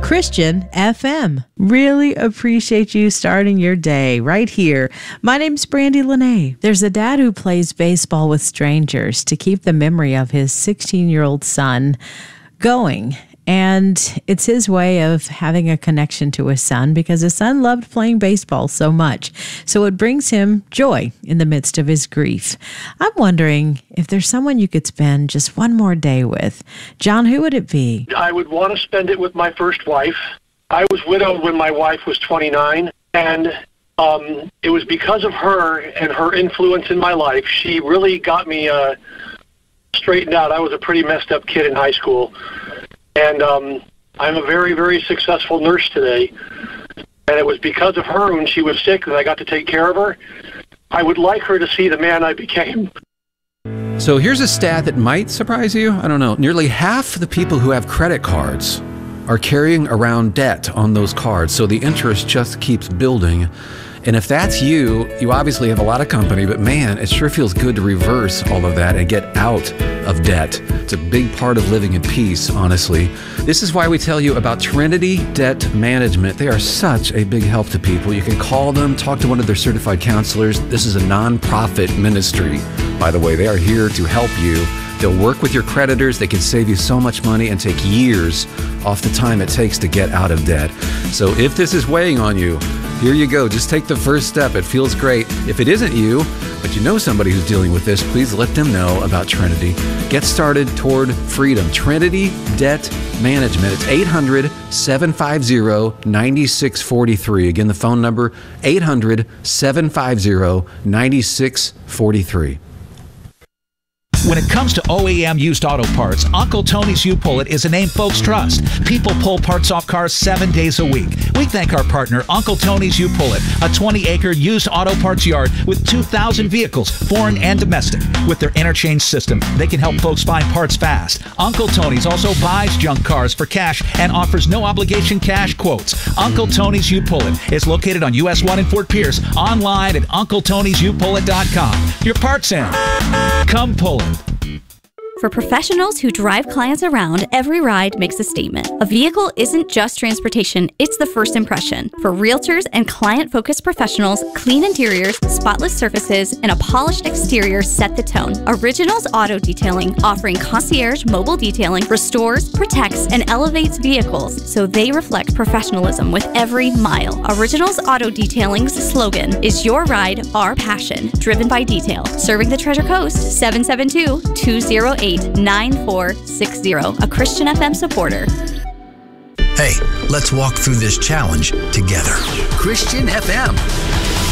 Christian FM. Really appreciate you starting your day right here. My name's Brandy Lene. There's a dad who plays baseball with strangers to keep the memory of his 16-year-old son going. And it's his way of having a connection to his son because his son loved playing baseball so much. So it brings him joy in the midst of his grief. I'm wondering if there's someone you could spend just one more day with. John, who would it be? I would want to spend it with my first wife. I was widowed when my wife was 29, and it was because of her and her influence in my life. She really got me straightened out. I was a pretty messed up kid in high school. And I'm a very, very successful nurse today. And it was because of her when she was sick that I got to take care of her. I would like her to see the man I became. So here's a stat that might surprise you. I don't know. Nearly half the people who have credit cards are carrying around debt on those cards. So the interest just keeps building. And if that's you, you obviously have a lot of company, but man, it sure feels good to reverse all of that and get out of debt. It's a big part of living in peace, honestly. This is why we tell you about Trinity Debt Management. They are such a big help to people. You can call them, talk to one of their certified counselors. This is a nonprofit ministry, by the way. They are here to help you. They'll work with your creditors. They can save you so much money and take years off the time it takes to get out of debt. So if this is weighing on you, here you go. Just take the first step. It feels great. If it isn't you, but you know somebody who's dealing with this, please let them know about Trinity. Get started toward freedom. Trinity Debt Management. It's 800-750-9643. Again, the phone number, 800-750-9643. When it comes to OEM used auto parts, Uncle Tony's U-Pull-It is a name folks trust. People pull parts off cars 7 days a week. We thank our partner, Uncle Tony's U-Pull-It, a 20-acre used auto parts yard with 2,000 vehicles, foreign and domestic. With their interchange system, they can help folks find parts fast. Uncle Tony's also buys junk cars for cash and offers no-obligation cash quotes. Uncle Tony's U-Pull-It is located on US 1 in Fort Pierce, online at UncleTony'sUPullIt.com. Your parts in. Come pull it. For professionals who drive clients around, every ride makes a statement. A vehicle isn't just transportation, it's the first impression. For realtors and client-focused professionals, clean interiors, spotless surfaces, and a polished exterior set the tone. Originals Auto Detailing, offering concierge mobile detailing, restores, protects, and elevates vehicles so they reflect professionalism with every mile. Originals Auto Detailing's slogan is "Your ride, our passion," driven by detail. Serving the Treasure Coast, 772-208-9460, a Christian FM supporter. Hey, let's walk through this challenge together. Christian FM.